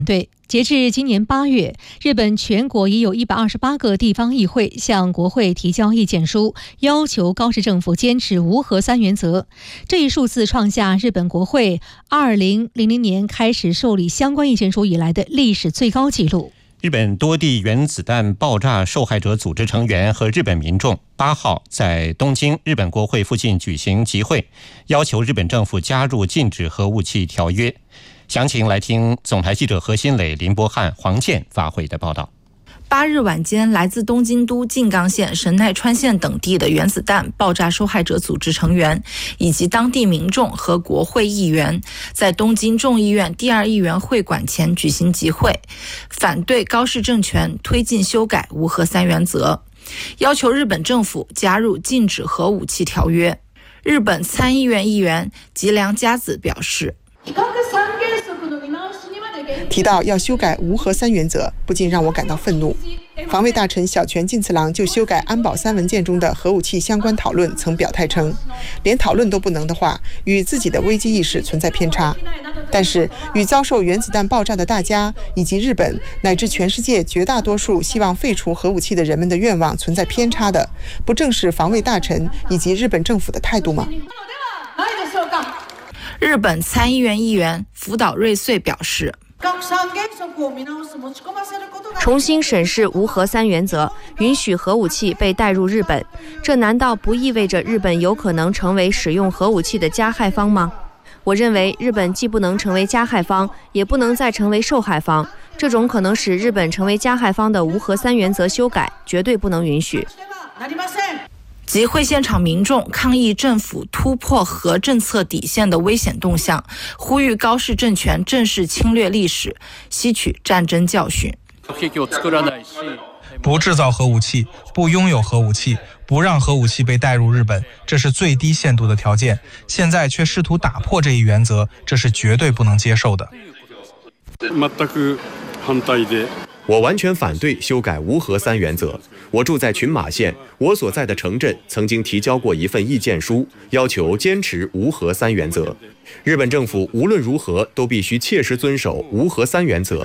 对，截至今年8月，日本全国已有128个地方议会向国会提交意见书，要求高市政府坚持无核三原则。这一数字创下日本国会2000年开始受理相关意见书以来的历史最高纪录。 日本多地原子弹爆炸受害者组织成员和日本民众8号在东京日本国会附近举行集会，要求日本政府加入禁止核武器条约。详情来听总台记者何新磊、林伯汉、黄健发回的报道。 8日晚间，来自东京都、静冈县、神奈川县等地的原子弹爆炸受害者组织成员以及当地民众和国会议员在东京众议院第2议员会馆前举行集会，反对高市政权推进修改无核三原则，要求日本政府加入禁止核武器条约。日本参议院议员吉良佳子表示， 提到要修改无核三原则，不禁让我感到愤怒。防卫大臣小泉进次郎就修改安保3文件中的核武器相关讨论曾表态称，连讨论都不能的话，与自己的危机意识存在偏差。但是与遭受原子弹爆炸的大家以及日本乃至全世界绝大多数希望废除核武器的人们的愿望存在偏差的，不正是防卫大臣以及日本政府的态度吗？ 日本参议院议员福岛瑞穗表示， 重新审视无核三原则，允许核武器被带入日本，这难道不意味着日本有可能成为使用核武器的加害方吗？我认为日本既不能成为加害方，也不能再成为受害方，这种可能使日本成为加害方的无核三原则修改绝对不能允许。 集会现场民众抗议政府突破核政策底线的危险动向，呼吁高市政权正视侵略历史，吸取战争教训。 不制造核武器，不拥有核武器，不让核武器被带入日本，这是最低限度的条件。现在却试图打破这一原则，这是绝对不能接受的。 我完全反对修改无核三原则。我住在群马县，我所在的城镇曾经提交过一份意见书，要求坚持无核三原则。日本政府无论如何都必须切实遵守无核三原则。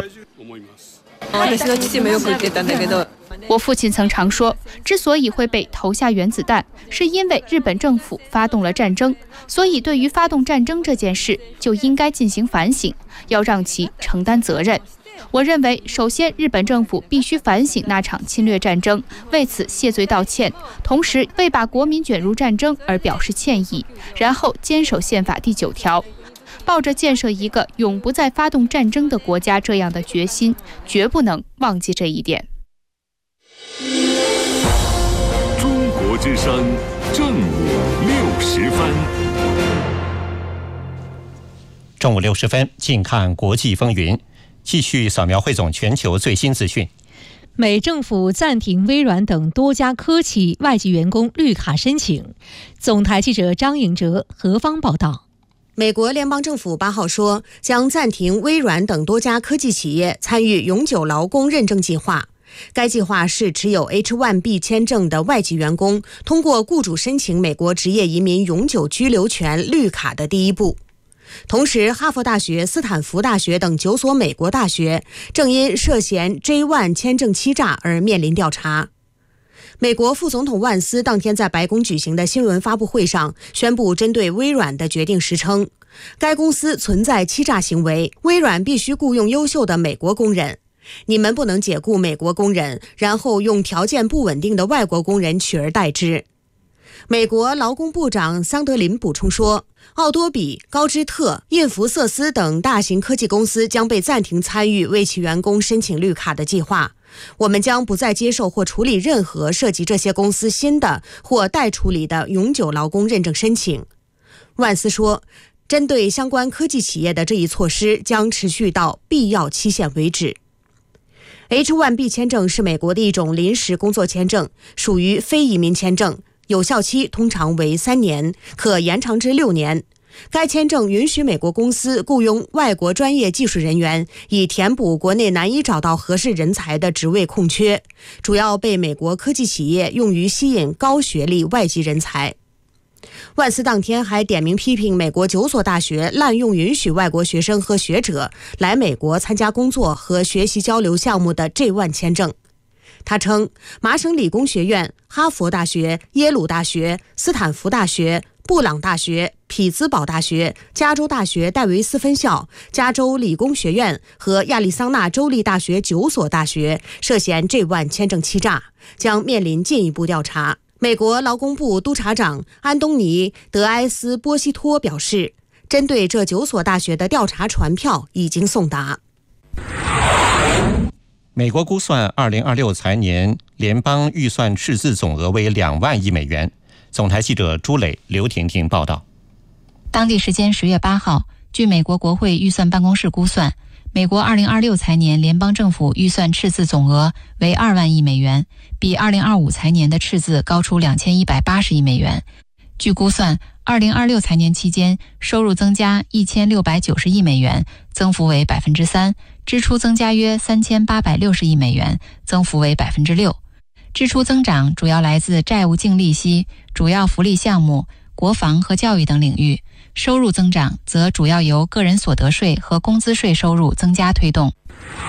我父亲曾常说，之所以会被投下原子弹，是因为日本政府发动了战争，所以对于发动战争这件事就应该进行反省，要让其承担责任。我认为，首先日本政府必须反省那场侵略战争，为此谢罪道歉，同时为把国民卷入战争而表示歉意，然后坚守宪法第9条，抱着建设一个永不再发动战争的国家这样的决心，绝不能忘记这一点。 中国之声正午60分。 正午60分，近看国际风云。继续扫描汇总全球最新资讯。 美政府暂停微软等多家科企外籍员工绿卡申请。总台记者张颖哲、何方报道。 美国联邦政府8号说，将暂停微软等多家科技企业参与永久劳工认证计划。该计划是持有 H-1B 签证的外籍员工通过雇主申请美国职业移民永久居留权绿卡的第一步。同时，哈佛大学、斯坦福大学等9所美国大学正因涉嫌 J-1 签证欺诈而面临调查。美国副总统万斯当天在白宫举行的新闻发布会上宣布，针对微软的决定时称，该公司存在欺诈行为，微软必须雇佣优秀的美国工人。你们不能解雇美国工人，然后用条件不稳定的外国工人取而代之。美国劳工部长桑德林补充说，奥多比、高知特、印福瑟斯等大型科技公司将被暂停参与为其员工申请绿卡的计划。我们将不再接受或处理任何涉及这些公司新的或待处理的永久劳工认证申请。万斯说，针对相关科技企业的这一措施将持续到必要期限为止。H-1B 签证是美国的一种临时工作签证，属于非移民签证，有效期通常为3年，可延长至6年。该签证允许美国公司雇佣外国专业技术人员，以填补国内难以找到合适人才的职位空缺，主要被美国科技企业用于吸引高学历外籍人才。 万斯当天还点名批评美国9所大学滥用允许外国学生和学者来美国参加工作和学习交流项目的 J1 签证。他称，麻省理工学院、哈佛大学、耶鲁大学、斯坦福大学、布朗大学、匹兹堡大学、加州大学戴维斯分校、加州理工学院和亚利桑那州立大学9所大学涉嫌 J1 签证欺诈，将面临进一步调查。美国劳工部督察长安东尼·德埃斯波西托表示，针对这9所大学的调查传票已经送达。 美国估算2026财年联邦预算赤字总额为2万亿美元。总台记者朱磊、刘婷婷报道。 当地时间10月8号，据美国国会预算办公室估算，美国2026财年联邦政府预算赤字总额为2万亿美元，比2025财年的赤字高出2180亿美元。据估算，2026财年期间收入增加1690亿美元，增幅为 3%， 支出增加约3860亿美元，增幅为 6%。支出增长主要来自债务净利息、主要福利项目、国防和教育等领域，收入增长则主要由个人所得税和工资税收入增加推动。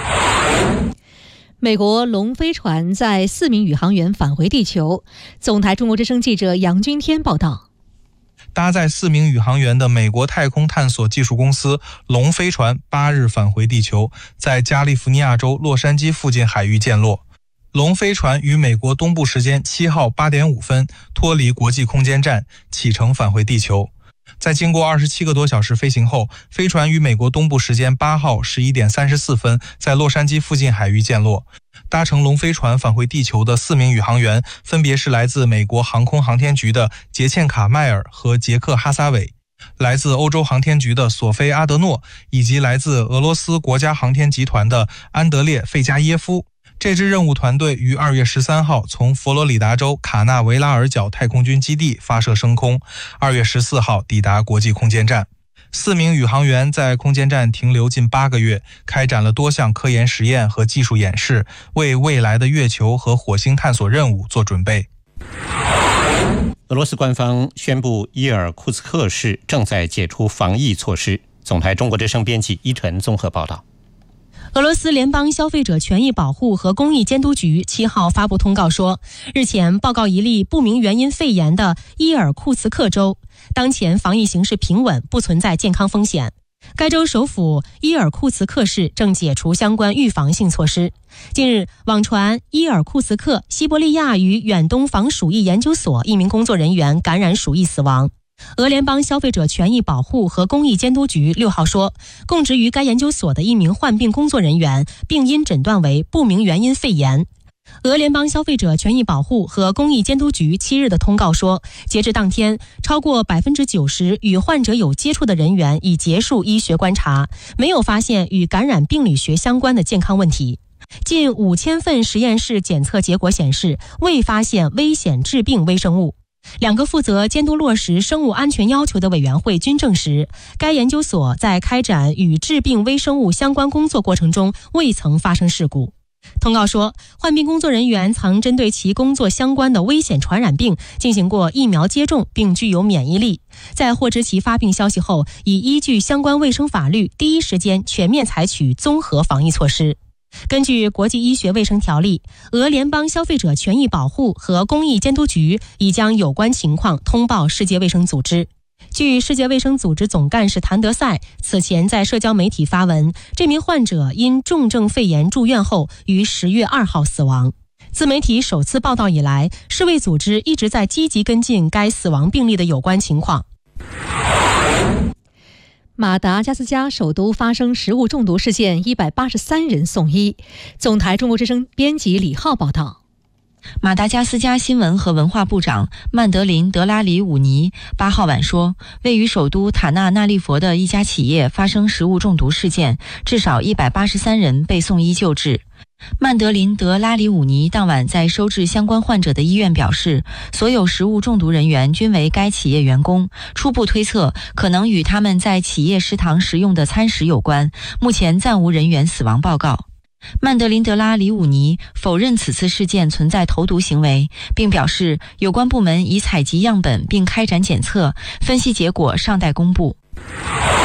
美国龙飞船载4名宇航员返回地球。总台中国之声记者杨军天报道。 搭载4名宇航员的美国太空探索技术公司龙飞船8日返回地球，在加利福尼亚州洛杉矶附近海域降落。龙飞船于美国东部时间7号8点5分脱离国际空间站，启程返回地球。在经过27个多小时飞行后，飞船于美国东部时间8号11点34分在洛杉矶附近海域降落。搭乘龙飞船返回地球的4名宇航员分别是来自美国航空航天局的杰茜·卡迈尔和杰克·哈萨韦，来自欧洲航天局的索菲·阿德诺，以及来自俄罗斯国家航天集团的安德烈·费加耶夫。这支任务团队于2月13号从佛罗里达州卡纳维拉尔角太空军基地发射升空，2月14号抵达国际空间站。4名宇航员在空间站停留近8个月，开展了多项科研实验和技术演示，为未来的月球和火星探索任务做准备。 俄罗斯官方宣布伊尔库茨克市正在解除防疫措施。总台中国之声编辑依晨综合报道。 俄罗斯联邦消费者权益保护和公益监督局7号发布通告说，日前报告一例不明原因肺炎的伊尔库茨克州，当前防疫形势平稳，不存在健康风险。该州首府伊尔库茨克市正解除相关预防性措施。近日，网传伊尔库茨克西伯利亚与远东防鼠疫研究所一名工作人员感染鼠疫死亡。俄联邦消费者权益保护和公益监督局6号说，供职于该研究所的一名患病工作人员病因诊断为不明原因肺炎。俄联邦消费者权益保护和公益监督局7日的通告说，截至当天，超过 90% 与患者有接触的人员已结束医学观察，没有发现与感染病理学相关的健康问题。近5000份实验室检测结果显示，未发现危险致病微生物。2个负责监督落实生物安全要求的委员会均证实，该研究所在开展与致病微生物相关工作过程中未曾发生事故。通告说，患病工作人员曾针对其工作相关的危险传染病进行过疫苗接种，并具有免疫力。在获知其发病消息后，已依据相关卫生法律，第一时间全面采取综合防疫措施。根据国际医学卫生条例，俄联邦消费者权益保护和公益监督局已将有关情况通报世界卫生组织。据世界卫生组织总干事谭德赛此前在社交媒体发文，这名患者因重症肺炎住院后于10月2号死亡。自媒体首次报道以来，世卫组织一直在积极跟进该死亡病例的有关情况。 马达加斯加首都发生食物中毒事件，183人送医。总台中国之声编辑李浩报道。 马达加斯加新闻和文化部长曼德林·德拉里伍尼8号晚说，位于首都塔纳纳利佛的一家企业发生食物中毒事件，至少183人被送医救治。曼德林·德拉里伍尼当晚在收治相关患者的医院表示，所有食物中毒人员均为该企业员工，初步推测可能与他们在企业食堂食用的餐食有关，目前暂无人员死亡报告。 曼德林德拉·里武尼否认此次事件存在投毒行为，并表示有关部门已采集样本并开展检测，分析结果尚待公布。